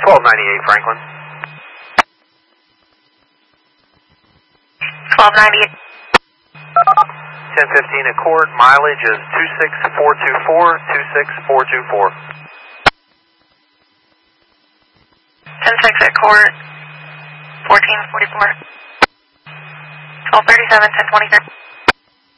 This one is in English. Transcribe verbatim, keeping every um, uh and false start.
twelve ninety-eight Franklin. twelve ninety-eight. ten fifteen Accord, mileage is two six four two four, two six four two four. ten six Accord, fourteen forty-four. twelve thirty-seven, ten twenty-three.